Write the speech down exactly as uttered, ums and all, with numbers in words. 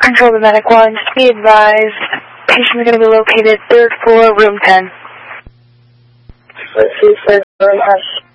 Control to Medic one, just be advised, patient is going to be located third floor, room ten. Let's see, third floor, house.